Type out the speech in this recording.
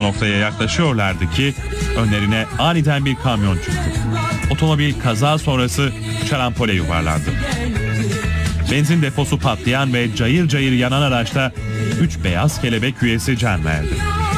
noktaya yaklaşıyorlardı ki önlerine aniden bir kamyon çıktı. Otomobil kaza sonrası şarampole yuvarlandı. Benzin deposu patlayan ve cayır cayır yanan araçta 3 beyaz kelebek üyesi can verdi.